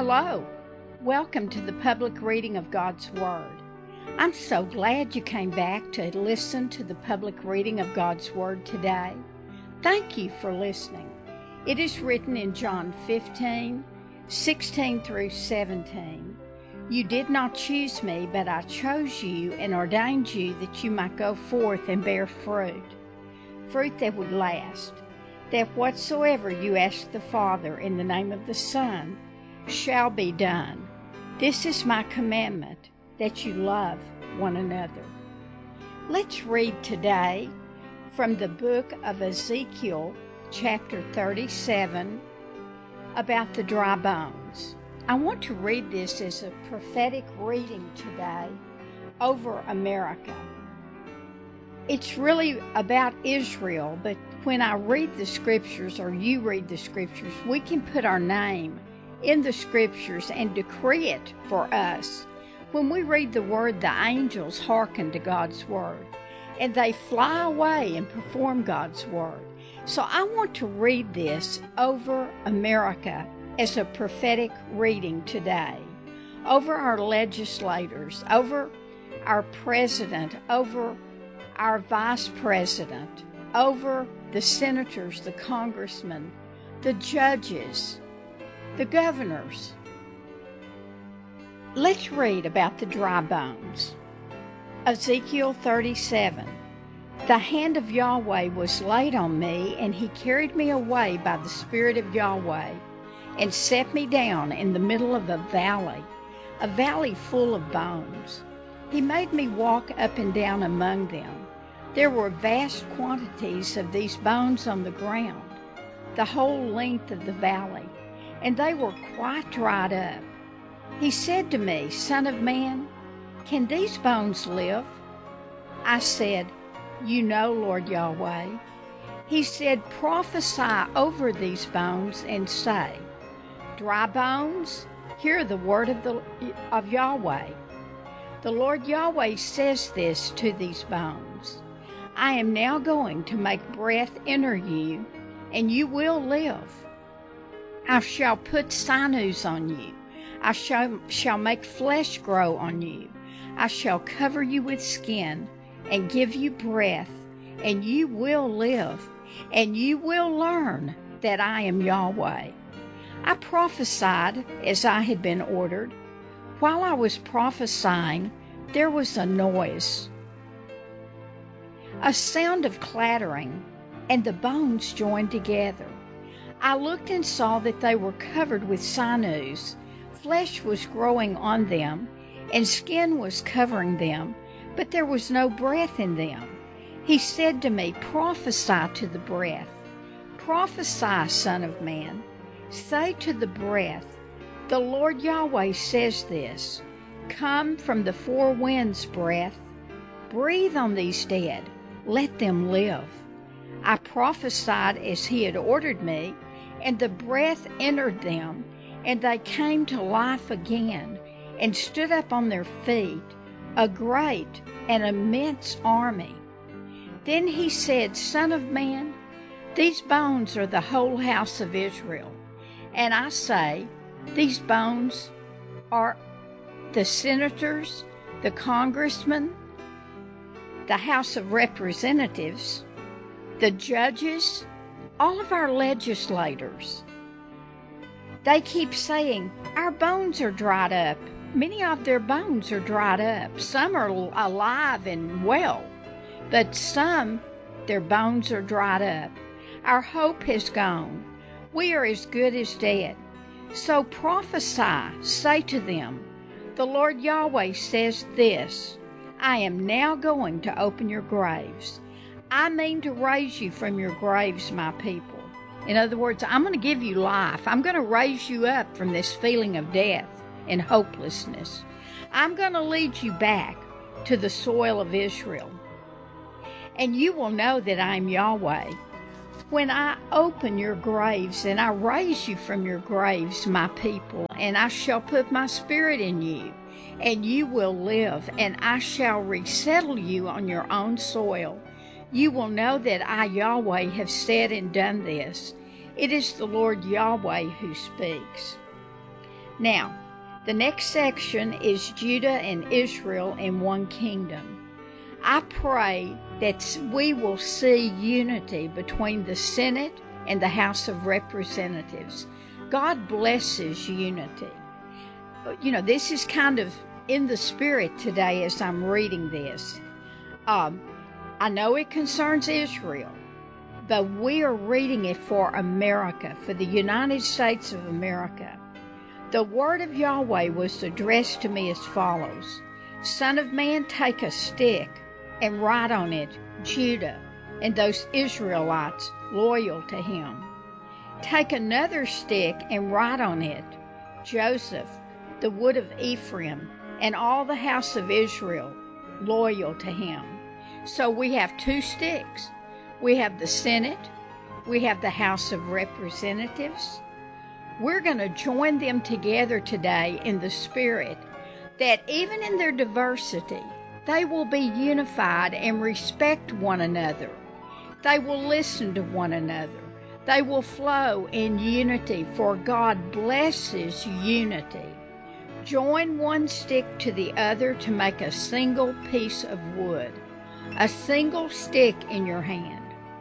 Hello. Welcome to the public reading of God's Word. I'm so glad you came back to listen to the public reading of God's Word today. Thank you for listening. It is written in John 15:16 through 17. You did not choose me, but I chose you and ordained you that you might go forth and bear fruit that would last, that whatsoever you ask the Father in the name of the Son shall be done. This is my commandment, that you love one another. Let's read today from the book of Ezekiel, chapter 37, about the dry bones. I want to read this as a prophetic reading today over America. It's really about Israel, but when I read the scriptures, or you read the scriptures, we can put our name in the scriptures and decree it for us. When we read the word, the angels hearken to God's word, and they fly away and perform God's word. So I want to read this over America as a prophetic reading today, over our legislators, over our president, over our vice president, over the senators, the congressmen, the judges, the governors. Let's read about the dry bones. Ezekiel 37. The hand of Yahweh was laid on me, and he carried me away by the Spirit of Yahweh, and set me down in the middle of a valley full of bones. He made me walk up and down among them. There were vast quantities of these bones on the ground, the whole length of the valley, and they were quite dried up. He said to me, Son of man, can these bones live? I said, You know, Lord Yahweh. He said, Prophesy over these bones and say, Dry bones, hear the word of Yahweh. The Lord Yahweh says this to these bones. I am now going to make breath enter you, and you will live. I shall put sinews on you. I shall make flesh grow on you. I shall cover you with skin and give you breath, and you will live, and you will learn that I am Yahweh. I prophesied as I had been ordered. While I was prophesying, there was a noise, a sound of clattering, and the bones joined together. I looked and saw that they were covered with sinews. Flesh was growing on them, and skin was covering them, but there was no breath in them. He said to me, Prophesy to the breath. Prophesy, Son of man. Say to the breath, The Lord Yahweh says this. Come from the four winds, breath. Breathe on these dead. Let them live. I prophesied as he had ordered me, and the breath entered them, and they came to life again, and stood up on their feet, a great and immense army. Then he said, Son of man, these bones are the whole house of Israel. And I say, these bones are the senators, the congressmen, the House of Representatives, the judges, all of our legislators. They keep saying, our bones are dried up. Many of their bones are dried up. Some are alive and well, but some, their bones are dried up. Our hope has gone. We are as good as dead. So prophesy, say to them, the Lord Yahweh says this, I am now going to open your graves. I mean to raise you from your graves, my people. In other words, I'm going to give you life. I'm going to raise you up from this feeling of death and hopelessness. I'm going to lead you back to the soil of Israel. And you will know that I am Yahweh. When I open your graves and I raise you from your graves, my people, and I shall put my spirit in you, and you will live, and I shall resettle you on your own soil. You will know that I, Yahweh, have said and done this. It is the Lord Yahweh who speaks. Now, the next section is Judah and Israel in one kingdom. I pray that we will see unity between the Senate and the House of Representatives. God blesses unity. You know, this is kind of in the spirit today as I'm reading this. I know it concerns Israel, but we are reading it for America, for the United States of America. The word of Yahweh was addressed to me as follows: Son of man, take a stick and write on it Judah and those Israelites loyal to him. Take another stick and write on it Joseph, the wood of Ephraim, and all the house of Israel loyal to him. So we have two sticks. We have the Senate, we have the House of Representatives. We're going to join them together today in the spirit that even in their diversity, they will be unified and respect one another. They will listen to one another. They will flow in unity, for God blesses unity. Join one stick to the other to make a single piece of wood, a single stick in your hand.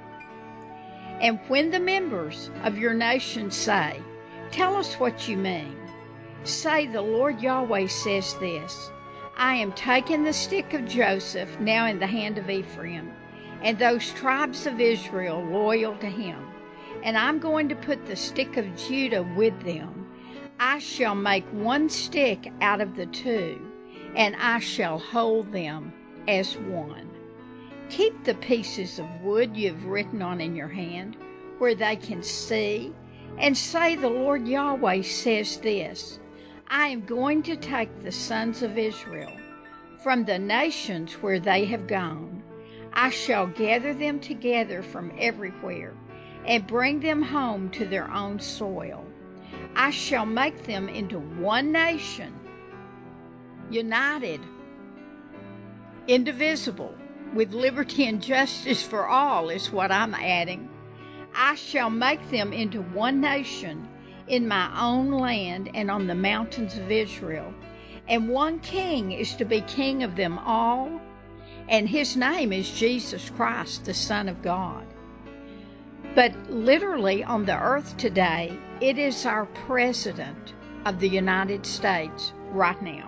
And when the members of your nation say, tell us what you mean, say, the Lord Yahweh says this: I am taking the stick of Joseph now in the hand of Ephraim, and those tribes of Israel loyal to him, and I'm going to put the stick of Judah with them. I shall make one stick out of the two, and I shall hold them as one. Keep the pieces of wood you have written on in your hand, where they can see, and say, the Lord Yahweh says this: I am going to take the sons of Israel from the nations where they have gone. I shall gather them together from everywhere and bring them home to their own soil. I shall make them into one nation, united, indivisible, with liberty and justice for all is what I'm adding. I shall make them into one nation in my own land and on the mountains of Israel. And one king is to be king of them all, and his name is Jesus Christ, the Son of God. But literally on the earth today, it is our President of the United States right now.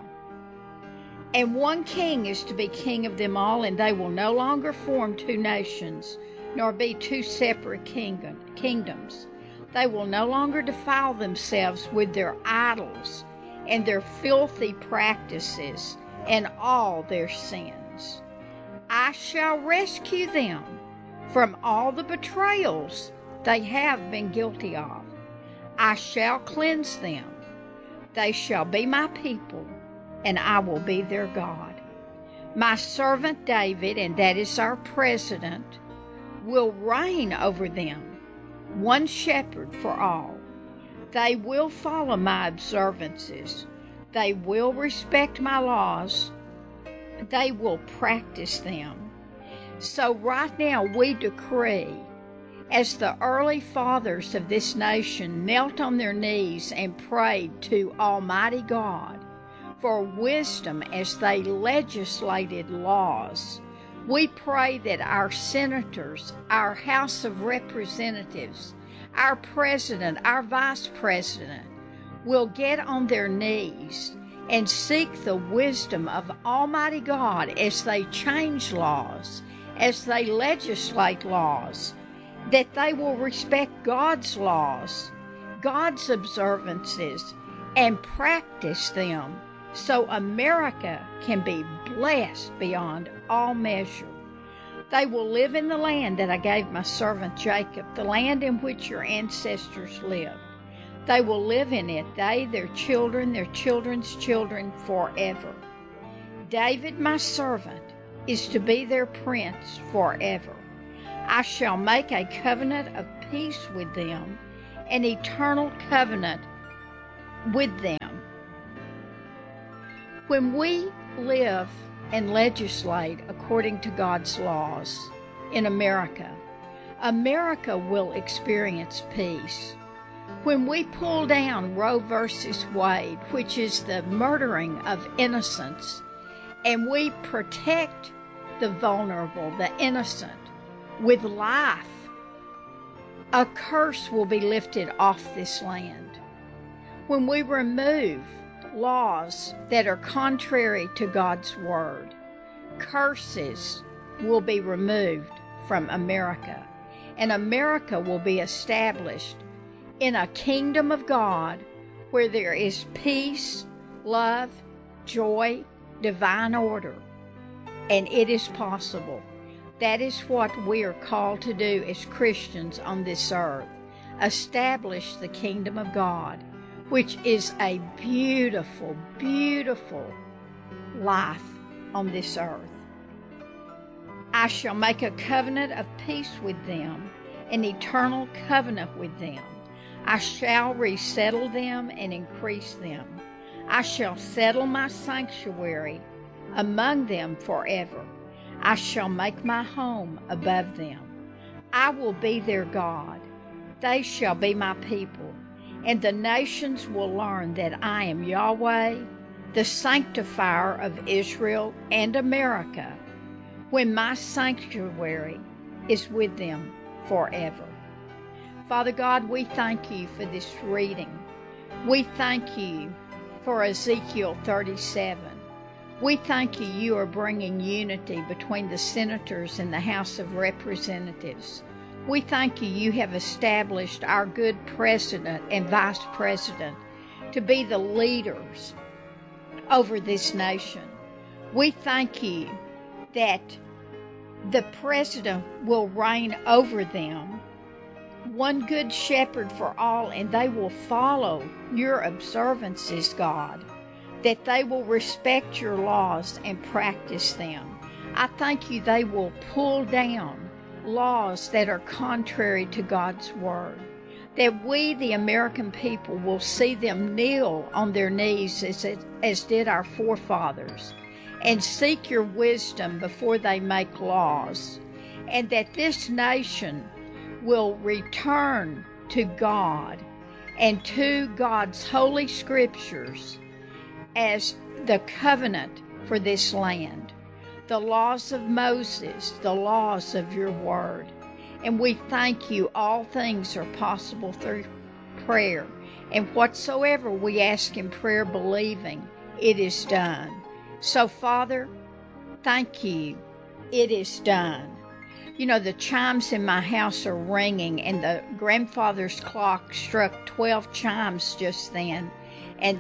And one king is to be king of them all, and they will no longer form two nations, nor be two separate kingdoms. They will no longer defile themselves with their idols and their filthy practices and all their sins. I shall rescue them from all the betrayals they have been guilty of. I shall cleanse them. They shall be my people, and I will be their God. My servant David, and that is our president, will reign over them, one shepherd for all. They will follow my observances. They will respect my laws. They will practice them. So right now we decree, as the early fathers of this nation knelt on their knees and prayed to Almighty God for wisdom as they legislated laws, we pray that our senators, our House of Representatives, our president, our vice president will get on their knees and seek the wisdom of Almighty God as they change laws, as they legislate laws, that they will respect God's laws, God's observances, and practice them so America can be blessed beyond all measure. They will live in the land that I gave my servant Jacob, the land in which your ancestors lived. They will live in it, they, their children, their children's children, forever. David, my servant, is to be their prince forever. I shall make a covenant of peace with them, an eternal covenant with them. When we live and legislate according to God's laws in America, America will experience peace. When we pull down Roe versus Wade, which is the murdering of innocents, and we protect the vulnerable, the innocent, with life, a curse will be lifted off this land. When we remove laws that are contrary to God's word, curses will be removed from America, and America will be established in a kingdom of God where there is peace, love, joy, divine order, and it is possible. That is what we are called to do as Christians on this earth. Establish the kingdom of God, which is a beautiful, beautiful life on this earth. I shall make a covenant of peace with them, an eternal covenant with them. I shall resettle them and increase them. I shall settle my sanctuary among them forever. I shall make my home above them. I will be their God. They shall be my people. And the nations will learn that I am Yahweh, the sanctifier of Israel and America, when my sanctuary is with them forever. Father God, we thank you for this reading. We thank you for Ezekiel 37. We thank you, you are bringing unity between the senators and the House of Representatives. We thank you, you have established our good president and vice president to be the leaders over this nation. We thank you that the president will reign over them, one good shepherd for all, and they will follow your observances, God, that they will respect your laws and practice them. I thank you they will pull down laws that are contrary to God's word, that we, the American people, will see them kneel on their knees as did our forefathers, and seek your wisdom before they make laws, and that this nation will return to God and to God's holy scriptures as the covenant for this land, the laws of Moses, the laws of your word. And we thank you, all things are possible through prayer, and whatsoever we ask in prayer believing, it is done. So Father, thank you, it is done. You know, the chimes in my house are ringing, and the grandfather's clock struck 12 chimes just then. And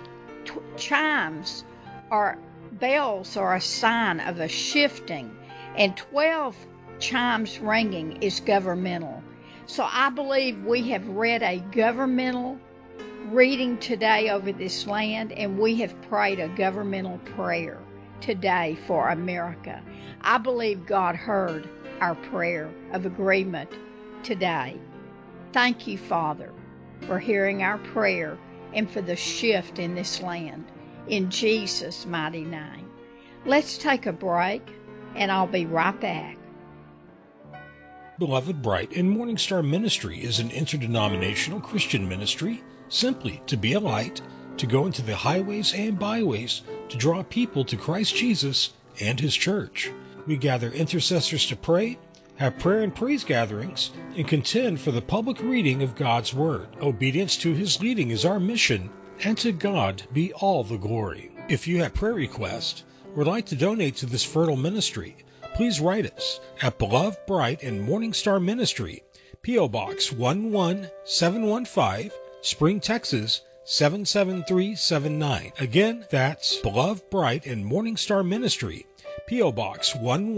chimes are, bells are a sign of a shifting, and 12 chimes ringing is governmental. So I believe we have read a governmental reading today over this land, and we have prayed a governmental prayer today for America. I believe God heard our prayer of agreement today. Thank you, Father, for hearing our prayer and for the shift in this land. In Jesus' mighty name. Let's take a break, and I'll be right back. Beloved Bright and Morning Star Ministry is an interdenominational Christian ministry, simply to be a light, to go into the highways and byways, to draw people to Christ Jesus and His church. We gather intercessors to pray, have prayer and praise gatherings, and contend for the public reading of God's Word. Obedience to His leading is our mission, and to God be all the glory. If you have prayer requests or would like to donate to this fertile ministry, please write us at Beloved Bright and Morning Star Ministry, P.O. Box 11715, Spring, Texas 77379. Again, that's Beloved Bright and Morning Star Ministry, P.O. Box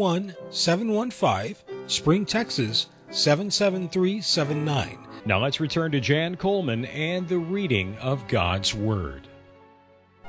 11715, Spring, Texas 77379. Now let's return to Jan Coleman and the reading of God's Word.